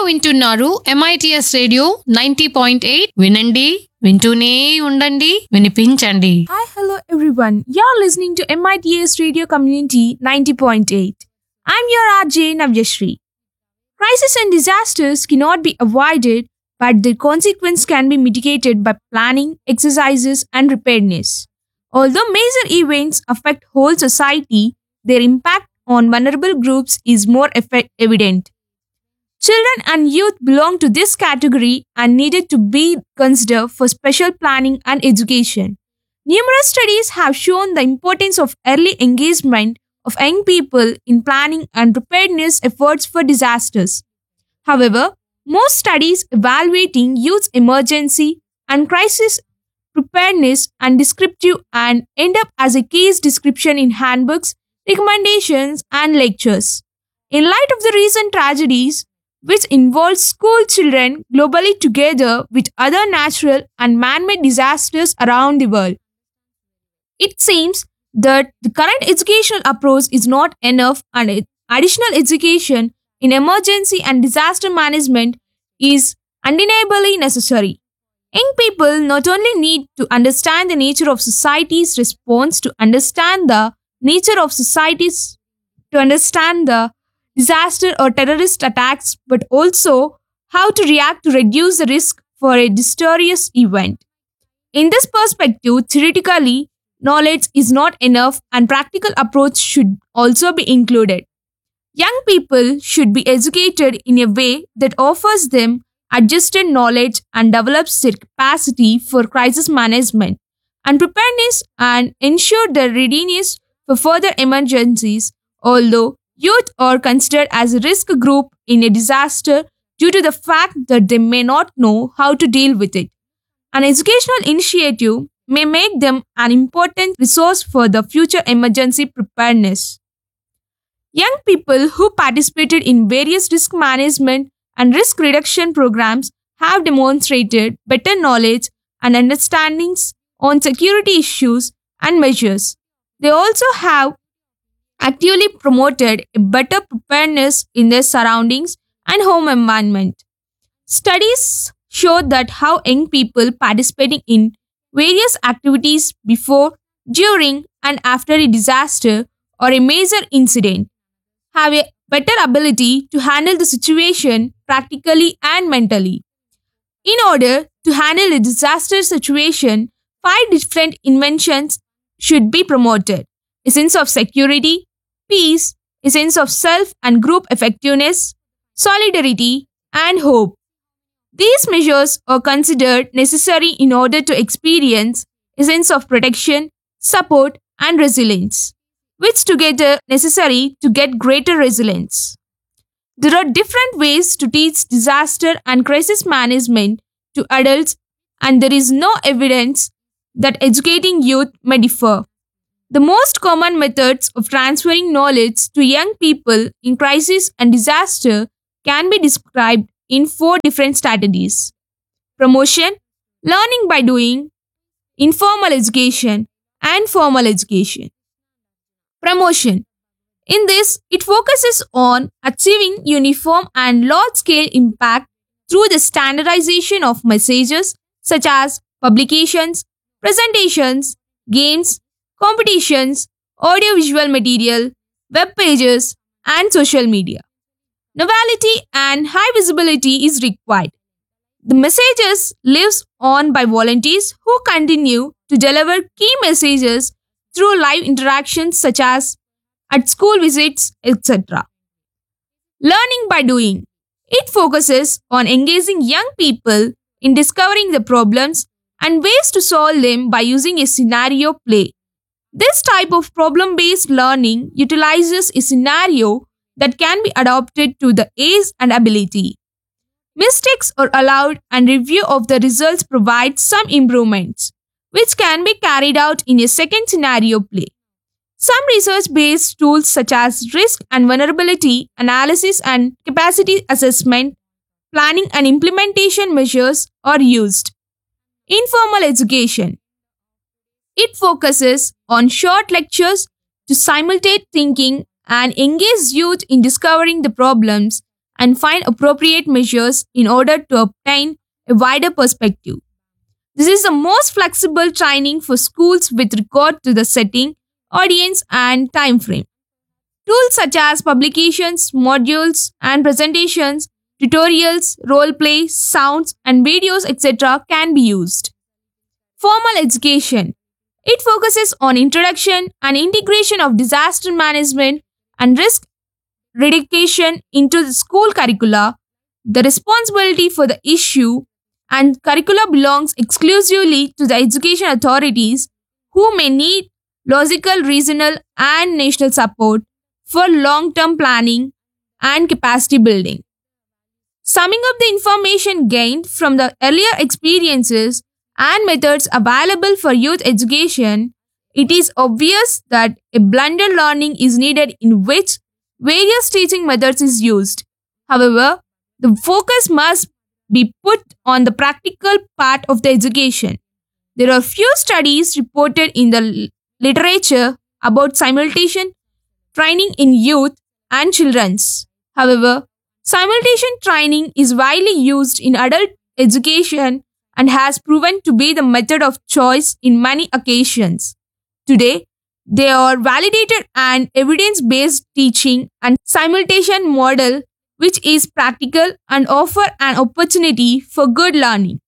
వింటున్నారు MITS radio 90.8 వినండి వింటూనే ఉండండి వినిపించండి. Hi, hello everyone. You're listening to MITS Radio Community 90.8. I'm your RJ Navyashri. Crises and disasters cannot be avoided, but their consequence can be mitigated by planning, exercises, and preparedness. Although major events affect whole society, their impact on vulnerable groups is more evident. Children and youth belong to this category and needed to be considered for special planning and education. Numerous studies have shown the importance of early engagement of young people in planning and preparedness efforts for disasters. However, most studies evaluating youth emergency and crisis preparedness and descriptive and end up as a case description in handbooks, recommendations, and lectures. In light of the recent tragedies, which involves school children globally together with other natural and man-made disasters around the world, it seems that the current educational approach is not enough and additional education in emergency and disaster management is undeniably necessary. Young people not only need to understand the nature of society's response to understand the nature of society's to understand the disaster or terrorist attacks, but also how to react to reduce the risk for a disastrous event. In this perspective, theoretically, knowledge is not enough and practical approach should also be included. Young people should be educated in a way that offers them adjusted knowledge and develops their capacity for crisis management and preparedness and ensure their readiness for further emergencies, although youth are considered as a risk group in a disaster due to the fact that they may not know how to deal with it. An educational initiative may make them an important resource for the future emergency preparedness. Young people who participated in various risk management and risk reduction programs have demonstrated better knowledge and understandings on security issues and measures. They also have actively promoted a better preparedness in their surroundings and home environment. Studies show that how young people participating in various activities before, during, and after a disaster or a major incident have a better ability to handle the situation practically and mentally. In order to handle a disaster situation, 5 different inventions should be promoted: a sense of security, peace, a sense of self and group effectiveness, solidarity, and hope. These measures are considered necessary in order to experience a sense of protection, support, and resilience, which together necessary to get greater resilience. There are different ways to teach disaster and crisis management to adults, and there is no evidence that educating youth may differ. The most common methods of transferring knowledge to young people in crisis and disaster can be described in 4 different strategies: promotion, learning by doing, informal education, and formal education. Promotion. In this, it focuses on achieving uniform and large-scale impact through the standardization of messages such as publications, presentations, games, competitions, audiovisual material, web pages, and social media. Novelty and high visibility is required. The messages lives on by volunteers who continue to deliver key messages through live interactions such as at school visits, etc. Learning by doing. It focuses on engaging young people in discovering the problems and ways to solve them by using a scenario play. This type of problem-based learning utilizes a scenario that can be adapted to the age and ability. Mistakes are allowed and review of the results provides some improvements, which can be carried out in a second scenario play. Some research-based tools such as risk and vulnerability analysis and capacity assessment, planning and implementation measures are used. Informal education. It focuses on short lectures to simulate thinking and engage youth in discovering the problems and find appropriate measures in order to obtain a wider perspective. This is the most flexible training for schools with regard to the setting, audience, and time frame. Tools such as publications, modules, and presentations, tutorials, role play, sounds, and videos, etc., can be used. Formal education. It focuses on introduction and integration of disaster management and risk reduction into the school curricula. The responsibility for the issue and curricula belongs exclusively to the education authorities who may need logical, regional, and national support for long-term planning and capacity building. Summing up the information gained from the earlier experiences and methods available for youth education, it is obvious that a blended learning is needed in which various teaching methods is used. However, the focus must be put on the practical part of the education. There are few studies reported in the literature about simultaneous training in youth and children's. However, simultaneous training is widely used in adult education and has proven to be the method of choice in many occasions. Today, they are validated and evidence-based teaching and simultaneous model which is practical and offer an opportunity for good learning.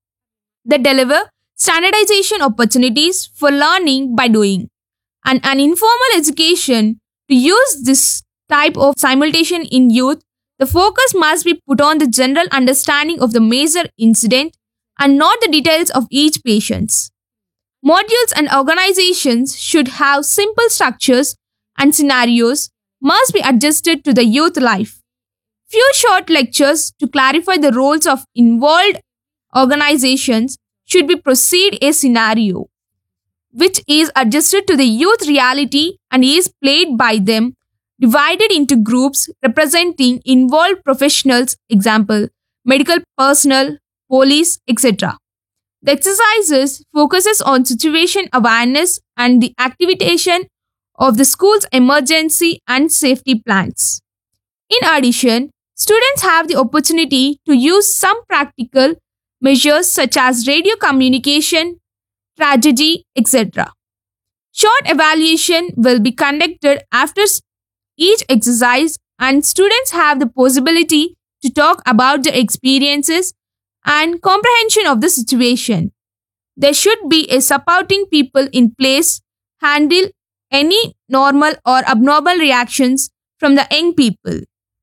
They deliver standardization opportunities for learning by doing. And an informal education to use this type of simultaneous in youth, the focus must be put on the general understanding of the major incident and not the details of each patient. Modules and organizations should have simple structures and scenarios must be adjusted to the youth life. Few short lectures to clarify the roles of involved organizations should be proceed a scenario which is adjusted to the youth reality and is played by them, divided into groups representing involved professionals, example, medical personnel, police, etc. The exercises focuses on situation awareness and the activation of the school's emergency and safety plans. In addition, students have the opportunity to use some practical measures such as radio communication, tragedy, etc. Short evaluation will be conducted after each exercise and students have the possibility to talk about their experiences and comprehension of the situation. There should be a supporting people in place handle any normal or abnormal reactions from the young people.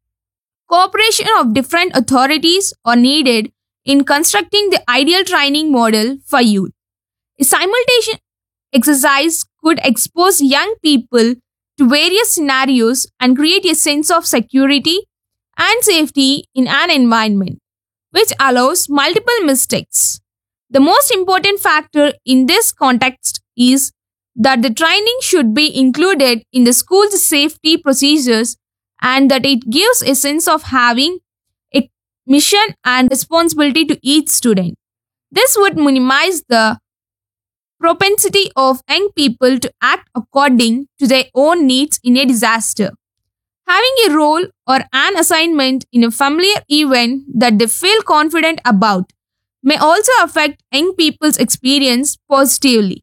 Cooperation of different authorities are needed in constructing the ideal training model for youth. A simultaneous exercise could expose young people to various scenarios and create a sense of security and safety in an environment, which allows multiple mistakes. The most important factor in this context is that the training should be included in the school's safety procedures and that it gives a sense of having a mission and responsibility to each student. This would minimize the propensity of young people to act according to their own needs in a disaster. Having a role or an assignment in a familiar event that they feel confident about may also affect young people's experience positively.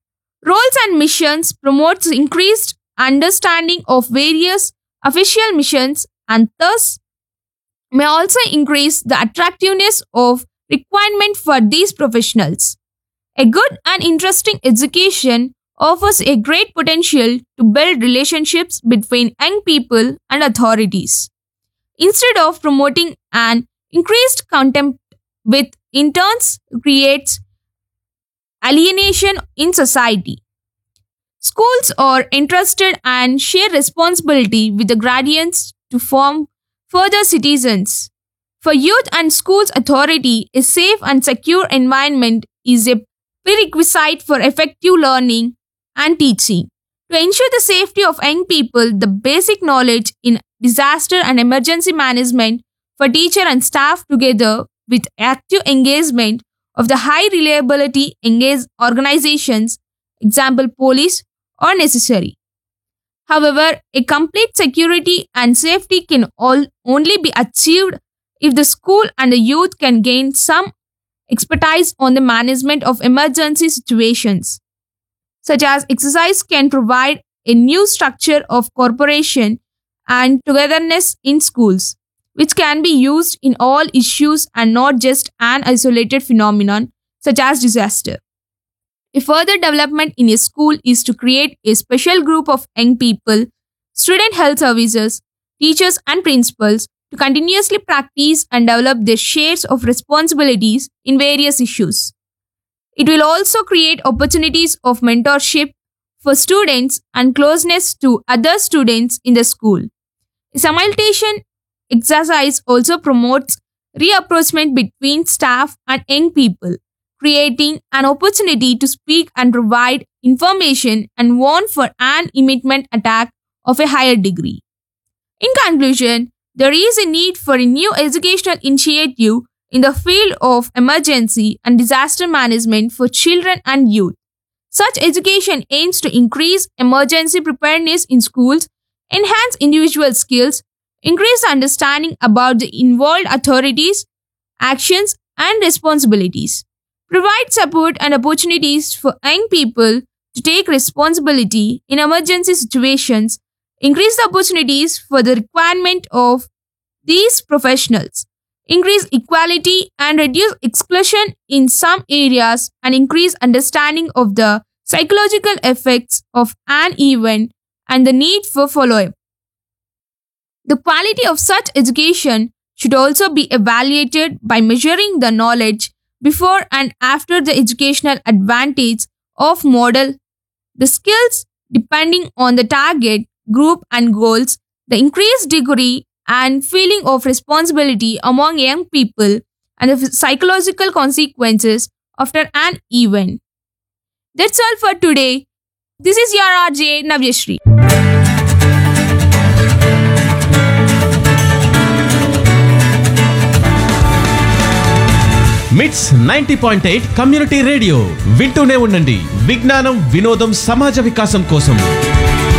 Roles and missions promotes increased understanding of various official missions and thus may also increase the attractiveness of requirement for these professionals. A good and interesting education offers a great potential to build relationships between young people and authorities. Instead of promoting an increased contempt with interns creates alienation in society. Schools are entrusted and share responsibility with the guardians to form further citizens. For youth and schools authority, a safe and secure environment is a prerequisite for effective learning and teaching. To ensure the safety of young people, the basic knowledge in disaster and emergency management for teacher and staff together with active engagement of the high reliability engaged organizations, example police, are necessary. However, a complete security and safety can only be achieved if the school and the youth can gain some expertise on the management of emergency situations, such as exercise can provide a new structure of cooperation and togetherness in schools, which can be used in all issues and not just an isolated phenomenon such as disaster. A further development in a school is to create a special group of young people, student health services, teachers, and principals to continuously practice and develop their shares of responsibilities in various issues. It will also create opportunities of mentorship for students and closeness to other students in the school. A simultaneous exercise also promotes reapproachment between staff and young people, creating an opportunity to speak and provide information and warn for an immediate attack of a higher degree. In conclusion, there is a need for a new educational initiative in the field of emergency and disaster management for children and youth. Such education aims to increase emergency preparedness in schools, enhance individual skills, increase understanding about the involved authorities, actions, and responsibilities, provide support and opportunities for young people to take responsibility in emergency situations, increase the opportunities for the requirement of these professionals, increase equality and reduce exclusion in some areas, and increase understanding of the psychological effects of an event and the need for follow-up. The quality of such education should also be evaluated by measuring the knowledge before and after the educational advantage of model, the skills depending on the target group and goals, the increased degree and feeling of responsibility among young people, and the psychological consequences after an event. That's all for today. This is your RJ Navyashri. మిట్స్ 90.8 community radio వింటూనే ఉండండి. విజ్ఞానం వినోదం సమాజ వికాసం కోసం.